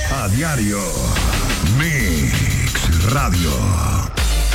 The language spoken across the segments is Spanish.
A diario. Mix Radio.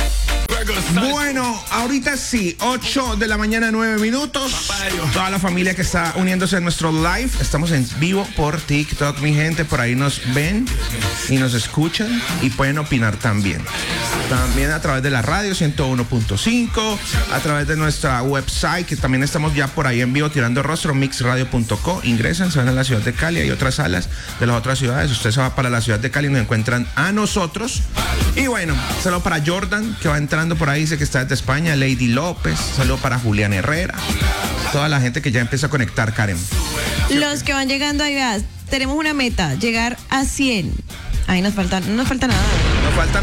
Bueno, ahorita sí, 8 de la mañana, 9 minutos. Toda la familia que está uniéndose a nuestro live. Estamos en vivo por TikTok, mi gente. Por ahí nos ven y nos escuchan y pueden opinar también. También a través de la radio 101.5, a través de nuestra website, que también estamos ya por ahí en vivo tirando rostro, mixradio.co. Ingresan, se van a la ciudad de Cali, hay otras salas de las otras ciudades. Usted se va para la ciudad de Cali y nos encuentran a nosotros. Y bueno, saludo para Jordan, que va entrando por ahí, dice que está desde España. Lady López, saludo para Julián Herrera. Toda la gente que ya empieza a conectar, Karen. Los que van llegando ahí, veas, tenemos una meta, llegar a 100. Ahí no nos falta nada. Nos faltan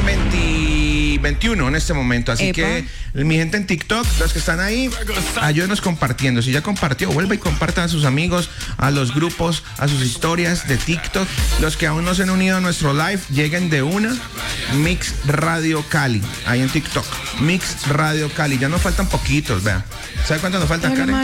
21 en este momento, así Epa. que mi gente en TikTok, los que están ahí, ayúdenos compartiendo. Si ya compartió, vuelva y compartan a sus amigos, a los grupos, a sus historias de TikTok. Los que aún no se han unido a nuestro live, lleguen de una. Mix Radio Cali, ahí en TikTok. Mix Radio Cali, ya nos faltan poquitos, vean. ¿Sabe cuántos nos faltan, Karen?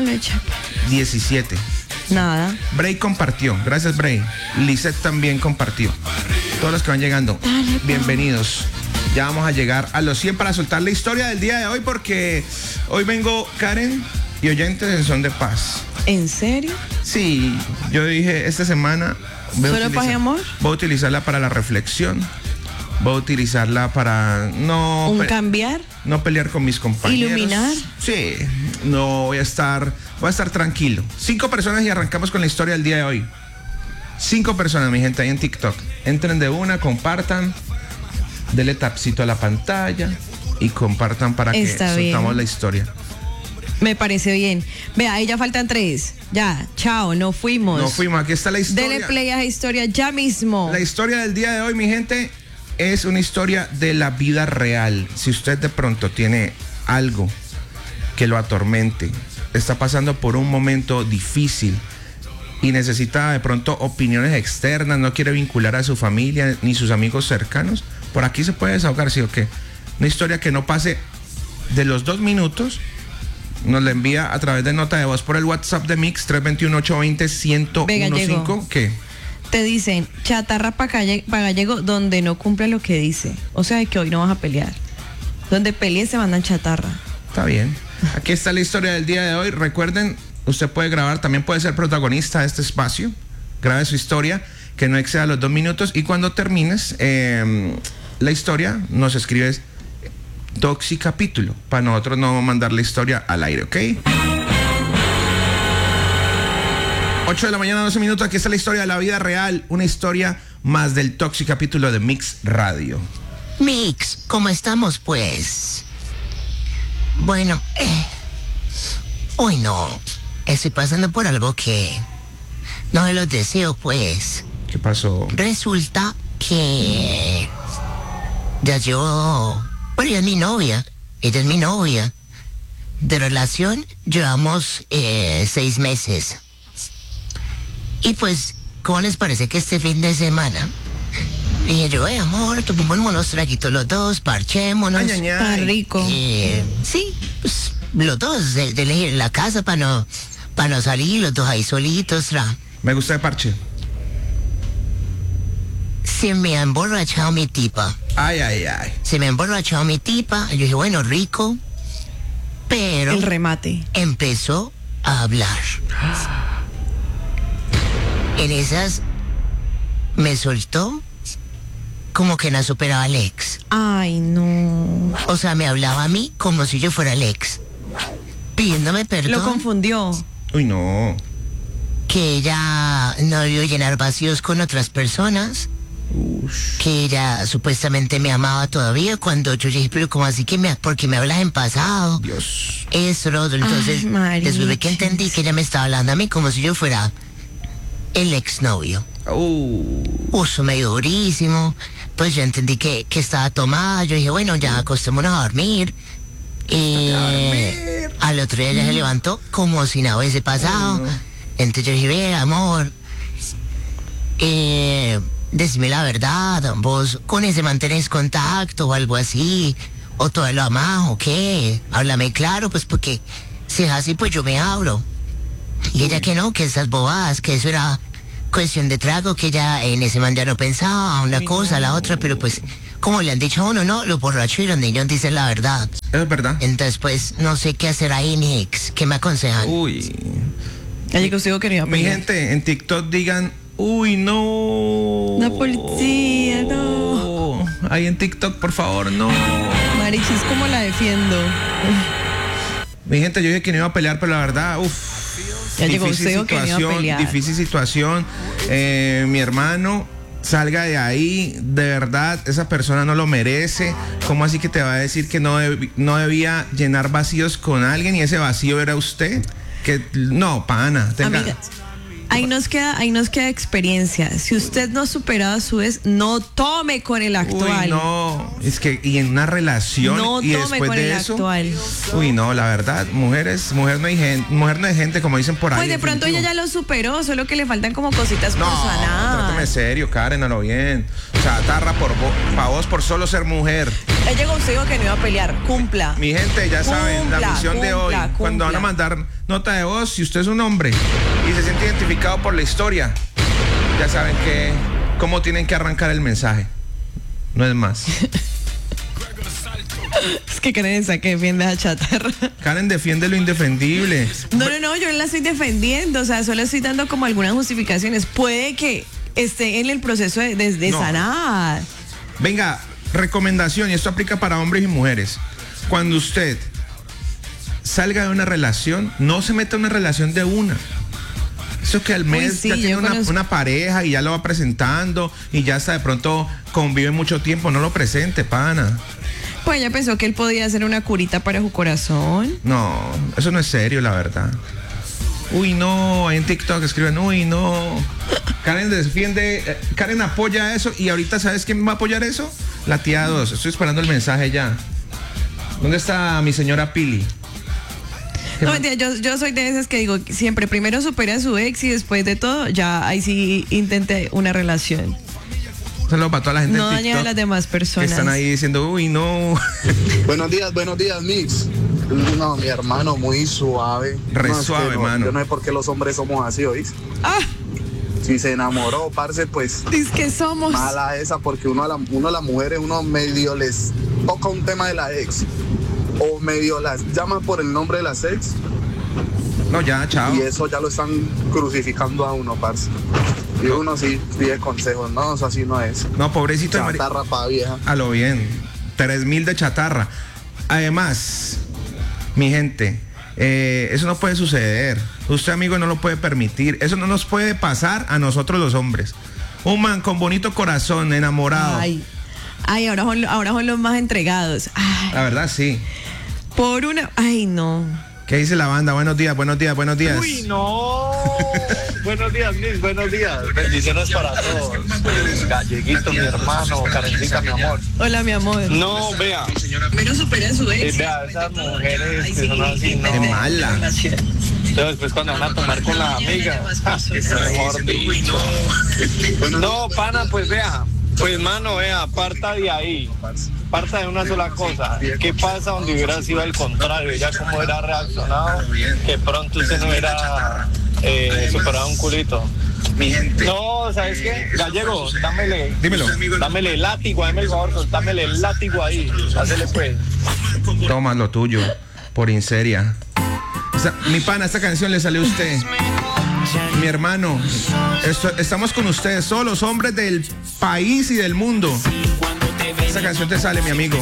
17. Nada. Bray compartió, gracias Bray. Lisette también compartió. Todos los que van llegando, bienvenidos. Ya vamos a llegar a los 100 para soltar la historia del día de hoy, porque hoy vengo, Karen y oyentes en son de paz. ¿En serio? Sí, yo dije esta semana ¿Solo paz y amor? voy a utilizarla para la reflexión. Voy a utilizarla para cambiar. No pelear con mis compañeros. Iluminar. Sí, no voy a estar tranquilo. 5 personas y arrancamos con la historia del día de hoy. 5 personas, mi gente, ahí en TikTok. Entren de una, compartan, denle tapcito a la pantalla y compartan para que soltamos la historia. Me parece bien. Vea, ahí ya faltan 3. Ya, chao, no fuimos. Aquí está la historia. Dele play a esa historia ya mismo. La historia del día de hoy, mi gente, es una historia de la vida real. Si usted de pronto tiene algo que lo atormente, está pasando por un momento difícil y necesita de pronto opiniones externas, no quiere vincular a su familia ni sus amigos cercanos, por aquí se puede desahogar, ¿sí o qué? Una historia que no pase de los 2 minutos, nos la envía a través de nota de voz por el WhatsApp de Mix 321-820-1015. ¿Qué? Te dicen, chatarra para gallego donde no cumple lo que dice. O sea, que hoy no vas a pelear. Donde pelees se mandan chatarra. Está bien. Aquí está la historia del día de hoy. Recuerden, usted puede grabar, también puede ser protagonista de este espacio. Grabe su historia, que no exceda los 2 minutos. Y cuando termines la historia, nos escribes Toxicapítulo, para nosotros no mandar la historia al aire, ¿ok? 8 de la mañana, 12 minutos. Aquí está la historia de la vida real. Una historia más del Toxicapítulo de Mix Radio. Mix, ¿cómo estamos, pues? Bueno, hoy no. Estoy pasando por algo que no me lo deseo, pues. ¿Qué pasó? Resulta que ya yo... Bueno, ella es mi novia. Ella es mi novia. De relación llevamos 6 meses. Y pues, ¿cómo les parece que este fin de semana? Dije yo, amor, tomémonos unos traguitos los dos, parchémonos. Ay, ay, ay. Está rico. Sí, pues, los dos de elegir la casa para no salir, los dos ahí solitos. Me gusta de parche. Se me ha emborrachado mi tipa. Ay, ay, ay. Se me ha emborrachado mi tipa. Yo dije, bueno, rico. Pero El remate. empezó a hablar. En esas me soltó como que no superaba al ex. Ay, no. O sea, me hablaba a mí como si yo fuera el ex, pidiéndome perdón. Lo confundió. Uy, no. Que ella no debió llenar vacíos con otras personas. Que ella supuestamente me amaba todavía, cuando yo dije, pero ¿cómo así que porque me hablas en pasado? Dios. Eso, lo otro. Entonces, Ay, después de que marichis. entendí que ella me estaba hablando a mí como si yo fuera el exnovio. Eso me dio durísimo. Pues yo entendí que estaba tomada. Yo dije, bueno, ya acostémonos a dormir. Y al otro día ella se levantó como si nada hubiese pasado. Entonces yo dije, ve, amor, decime la verdad, vos con ese mantenés contacto o algo así, o todavía lo amás o qué, háblame claro, pues porque si es así, pues yo me abro. Y ella que no, que esas bobadas, que eso era cuestión de trago, que ya en ese man ya no pensaba una cosa, la otra, pero pues, como le han dicho a uno, no, los borrachos y los niños dicen la verdad. Eso es verdad. Entonces, pues, no sé qué hacer ahí, Nix. ¿Qué me aconsejan? Uy. Ya llegó, sigo que no iba a Mi pelear. gente, en TikTok digan, uy, no. La policía, no. Ahí en TikTok, por favor, no. Marichis, ¿cómo la defiendo? Mi gente, yo dije que no iba a pelear, pero la verdad, Ya llegó Seo que no iba a pelear. Difícil situación. Mi hermano, salga de ahí. De verdad, esa persona no lo merece. ¿Cómo así que te va a decir que no debía llenar vacíos con alguien y ese vacío era usted? Que no, pana. Amigas, ahí nos queda experiencia. Si usted no ha superado a su vez, no tome con el actual. Uy, no, es que y en una relación No y tome después con de el eso, actual. uy, no, la verdad, mujer no hay gente, como dicen por ahí. Pues de pronto ella ya lo superó, solo que le faltan como cositas por No, sanar. trátame serio, Karen, a lo bien. Chatarra pa' vos por solo ser mujer. Ya llegó un que no iba a pelear. Cumpla. Mi gente, ya saben, la misión de hoy, cumpla. cuando van a mandar nota de voz, si usted es un hombre y se siente identificado por la historia, ya saben cómo tienen que arrancar el mensaje. No es más. Es que Karen está que defiende a Chatarra. Karen defiende lo indefendible. No, yo no la estoy defendiendo, o sea, solo estoy dando como algunas justificaciones. Puede que esté en el proceso de No. sanar. Venga, recomendación, y esto aplica para hombres y mujeres. Cuando usted salga de una relación, no se meta en una relación de una. Eso que al mes sí, ya tiene yo conozco. una pareja y ya lo va presentando y ya hasta de pronto convive mucho tiempo, no lo presente, pana. Pues ella pensó que él podía hacer una curita para su corazón. No, eso no es serio, la verdad. Uy, no, ahí en TikTok escriben, uy, no. Karen defiende, Karen apoya eso y ahorita ¿sabes quién va a apoyar eso? La tía 2, estoy esperando el mensaje ya. ¿Dónde está mi señora Pili? No, mentira, yo soy de esas que digo siempre, primero supera a su ex y después de todo, ya ahí sí intente una relación. Saludos para toda la gente No en dañe TikTok a las demás que personas. están ahí diciendo, uy, no. Buenos días, Mix. No, mi hermano, muy suave. Re No, es que suave, no, mano. Yo no sé por qué los hombres somos así, ¿oís? Ah, Si se enamoró, parce, pues dice que somos. mala esa, porque uno a las mujeres, uno medio les toca un tema de la ex. O medio las llama por el nombre de las ex. No, ya, chao. Y eso ya lo están crucificando a uno, parce. Y uno sí pide consejos. No, eso así no es. No, pobrecito de Chatarra pa' vieja. a lo bien. 3,000 de chatarra. Además, mi gente, eso no puede suceder. Usted, amigo, no lo puede permitir. Eso no nos puede pasar a nosotros los hombres. Un man con bonito corazón, enamorado. Ay, ahora son los más entregados. Ay, La verdad, sí. por una. Ay, no. ¿Qué dice la banda? Buenos días. Uy, no. Buenos días, Miss, buenos días. Bendiciones para todos. Galleguito, mi hermano, Karencita, mi amor. Hola, mi amor. No, vea. Pero supera a su ex. Vea, esas mujeres que son así, no. Qué mala. Entonces, después cuando van a tomar con la amiga, mejor dicho. No, pana, pues vea. Pues, mano, vea, parta de ahí. Parta de una sola cosa. ¿Qué pasa donde hubiera sido al contrario? Ella cómo hubiera reaccionado, que pronto usted no hubiera superado un culito. No, ¿sabes qué? Gallego, Dímelo. dámele el látigo, dame el favor, dámele el látigo ahí. Hacele pues. Toma lo tuyo, por inseria. Mi pana, esta canción le salió a usted. Mi hermano, estamos con ustedes, todos los hombres del país y del mundo. Esta canción te sale, mi amigo.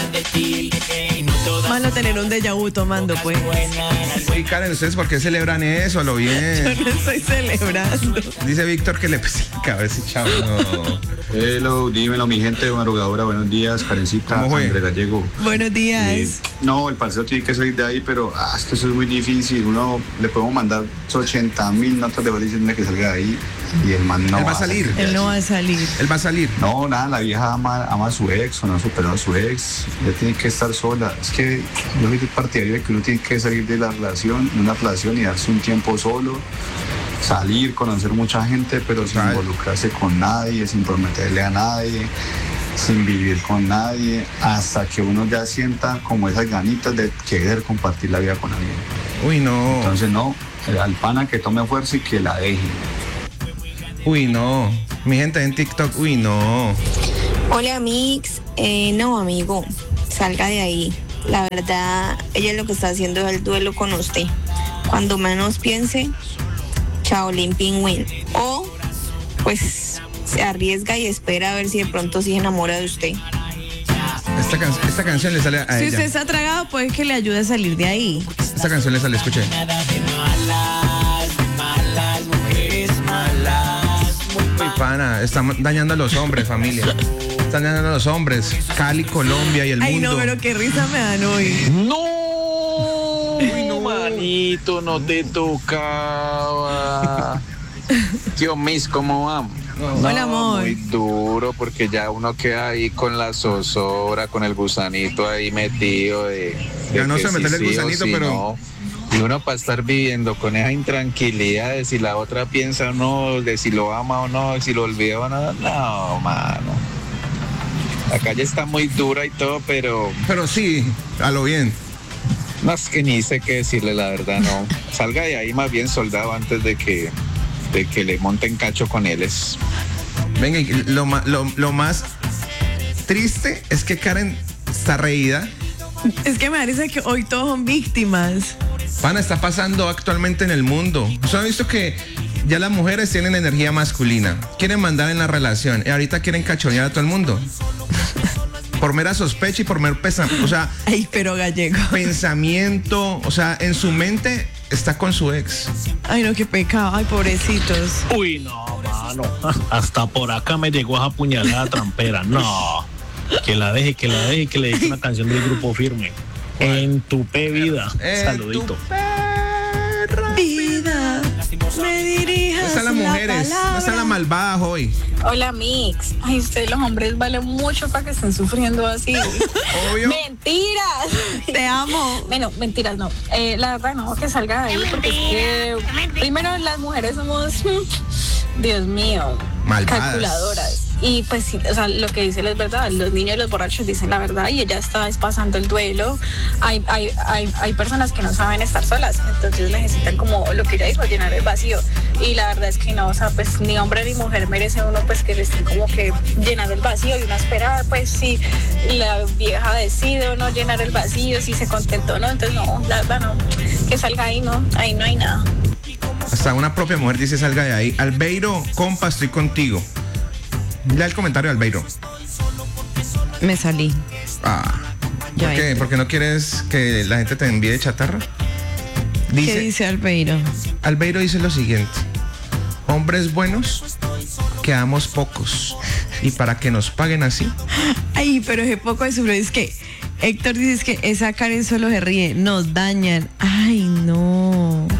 Malo tener un déjà vu tomando, pues. Sí, Karen, ¿ustedes por qué celebran eso? A lo bien. Yo no estoy celebrando. Dice Víctor que le pese la cabeza y chao. No. Hello, dímelo mi gente de madrugadora, buenos días, Karencita, ¿Cómo fue? André Gallego. Buenos días. No, el parcero tiene que salir de ahí, pero es que eso es muy difícil. Uno le podemos mandar 80,000 notas de voz diciendo que salga de ahí y el man no Él va a salir. Él no va a salir. Él va a salir. No, nada, la vieja ama a su ex o no ha superado a su ex. Ella tiene que estar sola. Es que yo soy partidario de que uno tiene que salir de la relación, de una relación y darse un tiempo solo. Salir, conocer mucha gente, pero sin involucrarse con nadie, sin prometerle a nadie, sin vivir con nadie, hasta que uno ya sienta como esas ganitas de querer compartir la vida con alguien. Uy, no. Entonces no, al pana que tome fuerza y que la deje. Uy, no. Mi gente en TikTok, uy, no. Hola, Mix. No, amigo, salga de ahí. La verdad, ella lo que está haciendo es el duelo con usted. Cuando menos piense, Shaolin Pingüin. O, pues, se arriesga y espera a ver si de pronto sí se enamora de usted. Esta canción le sale a Si ella. usted está tragado, puede que le ayude a salir de ahí. Esta canción le sale, escuche. Uy, pana, están dañando a los hombres, familia. Están dañando a los hombres. Cali, Colombia y el Ay, mundo. no, pero qué risa me dan hoy. No, manito, no te tocaba. Tío Miss, ¿cómo vamos? Hola, amor. Muy duro porque ya uno queda ahí con la zozobra, con el gusanito ahí metido de Ya no que sé si meterle el sí o gusanito, si pero- no. Y uno para estar viviendo con esa intranquilidad de si la otra piensa o no, de si lo ama o no, de si lo olvida o no, no, mano. La calle está muy dura y todo, pero Pero sí, a lo bien. no es que ni sé qué decirle, la verdad, no. Salga de ahí más bien, soldado, antes de que le monten cacho con él. Venga, y lo más triste es que Karen está reída. Es que me parece que hoy todos son víctimas. Pana, está pasando actualmente en el mundo. ¿Usted ha visto que ya las mujeres tienen energía masculina? Quieren mandar en la relación y ahorita quieren cachonear a todo el mundo. Por mera sospecha y por mero o sea, Ay, pero gallego. pensamiento, o sea, en su mente está con su ex. Ay, no, qué pecado. Ay, pobrecitos. Uy, no, mano. Hasta por acá me llegó esa puñalada trampera. No. Que la deje, que le dedique una canción del Grupo Firme. En tu vida. Saludito. Vida, me dirijas No están las mujeres, no están las malvadas hoy. Hola, Mix. Ay, ustedes los hombres valen mucho para que estén sufriendo así. Obvio. ¡Mentiras! Te amo. Bueno, mentiras no. La verdad no, que salga de ahí porque es que primero las mujeres somos, Dios mío, Malvadas. calculadoras. Y pues sí, o sea, lo que dicen es verdad, los niños y los borrachos dicen la verdad y ella está pasando el duelo. Hay personas que no saben estar solas, entonces necesitan, como lo que ella dijo, llenar el vacío. Y la verdad es que no, o sea, pues ni hombre ni mujer merece uno pues que le estén como que llenando el vacío y uno espera pues si la vieja decide o no llenar el vacío, si se contentó o no, entonces no, la verdad no, que salga ahí no hay nada. Hasta una propia mujer dice salga de ahí. Albeiro, compa, estoy contigo. Ya el comentario de Albeiro. Me salí. Ah, Ya ¿por qué? entré. ¿Porque no quieres que la gente te envíe chatarra? ¿Qué dice Albeiro? Albeiro dice lo siguiente: hombres buenos, quedamos pocos. Y para que nos paguen así, Ay, pero es poco de sufrir. Es que Héctor dice que esa Karen solo se ríe. Nos dañan. Ay, no.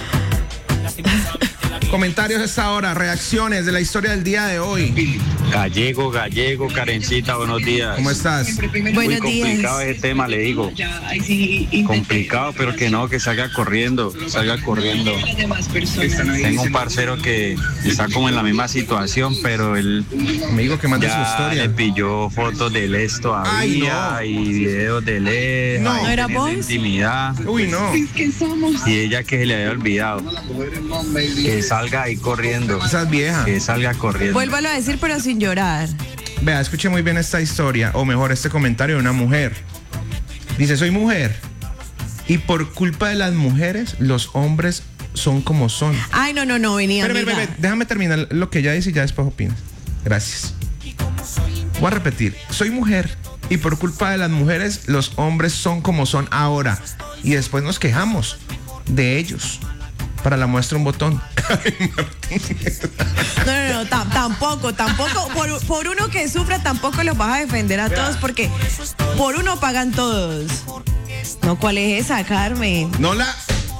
comentarios a esta hora, reacciones de la historia del día de hoy. Gallego, Karencita, buenos días. ¿Cómo estás? Muy Buenos complicado días. ese tema, le digo. Complicado, pero que no, que salga corriendo. Tengo un parcero que está como en la misma situación, pero él Amigo, que mande su ya historia. le pilló fotos de él todavía. Ay, no. Y videos de él. No. ahí ¿No era teniendo vos? intimidad. Uy, no. Y ella que se le había olvidado. Que salga ahí corriendo. Esa es vieja. Que salga corriendo. Vuélvalo a decir, pero sin llorar. Vea, escuche muy bien esta historia, o mejor este comentario de una mujer. Dice, soy mujer. Y por culpa de las mujeres, los hombres son como son. Ay, no, venía. Espera, déjame terminar lo que ella dice y ya después opinas. Gracias. Voy a repetir. Soy mujer y por culpa de las mujeres los hombres son como son ahora. Y después nos quejamos de ellos. Para la muestra un botón. No, tampoco. Por uno que sufra, tampoco los vas a defender a todos porque por uno pagan todos. No, ¿cuál es esa, Carmen? No la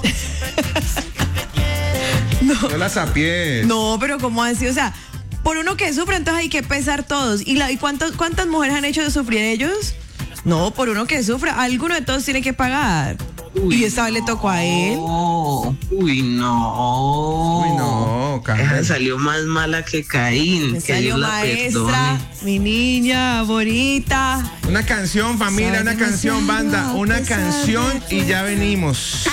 sapié. No, pero ¿cómo así? O sea, por uno que sufre, entonces hay que pesar todos. ¿Y cuántas mujeres han hecho de sufrir ellos? No, por uno que sufra, alguno de todos tiene que pagar. Y esta vez le tocó a él. Uy, no, Carmen. Esa salió más mala que Caín. Me Que salió Dios la maestra, perdone. mi niña bonita. Una canción, familia, una canción, banda. Una canción y ya venimos.